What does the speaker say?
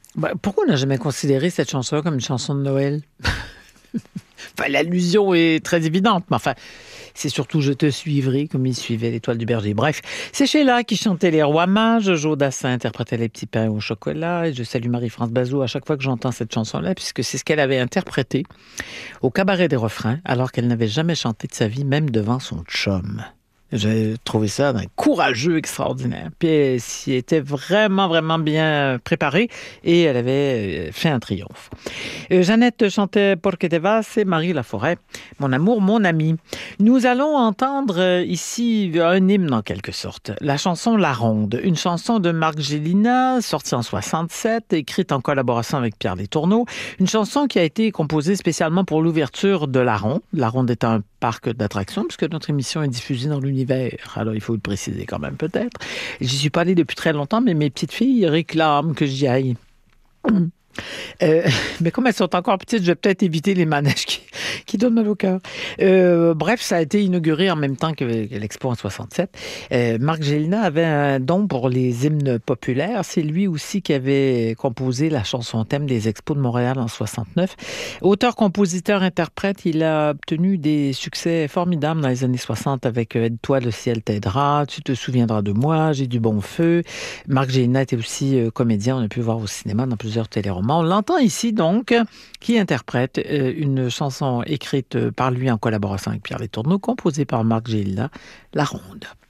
Pourquoi on n'a jamais considéré cette chanson comme une chanson de Noël? Enfin, l'allusion est très évidente, mais enfin, c'est surtout «Je te suivrai» comme il suivait l'étoile du berger. Bref, c'est Sheila qui chantait les rois mages, Joe Dassin interprétait les petits pains au chocolat, et je salue Marie-France Bazot à chaque fois que j'entends cette chanson-là, puisque c'est ce qu'elle avait interprété au cabaret des refrains, alors qu'elle n'avait jamais chanté de sa vie, même devant son chum. J'ai trouvé ça courageux, extraordinaire. Puis elle s'y était vraiment, vraiment bien préparée et elle avait fait un triomphe. Jeannette chantait Porque te vas et Marie Laforêt, Mon amour, mon ami. Nous allons entendre ici un hymne en quelque sorte. La chanson La Ronde, une chanson de Marc Gélina, sortie en 67, écrite en collaboration avec Pierre Letourneau. Une chanson qui a été composée spécialement pour l'ouverture de La Ronde. La Ronde est un parc d'attractions, puisque notre émission est diffusée dans l'univers. Alors, il faut le préciser quand même, peut-être. J'y suis pas allée depuis très longtemps, mais mes petites filles réclament que j'y aille. Euh, mais comme elles sont encore petites, je vais peut-être éviter les manèges qui donnent mal au cœur. Bref, ça a été inauguré en même temps que l'Expo en 67. Marc Gélina avait un don pour les hymnes populaires. C'est lui aussi qui avait composé la chanson thème des Expos de Montréal en 69. Auteur, compositeur, interprète, il a obtenu des succès formidables dans les années 60 avec Aide-toi, le ciel t'aidera, Tu te souviendras de moi, J'ai du bon feu. Marc Gélina était aussi comédien, on a pu le voir au cinéma dans plusieurs téléromans. On l'entend ici donc, qui interprète une chanson écrite par lui en collaboration avec Pierre Letourneau, composée par Marc Gélina, La Ronde.